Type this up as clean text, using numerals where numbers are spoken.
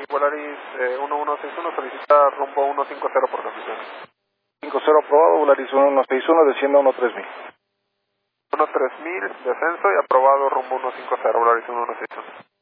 Volaris 1161 solicita rumbo 150 por condiciones. 50 aprobado, Volaris 1161, desciende a 13000. 13000, descenso y aprobado rumbo 150, Volaris 1161.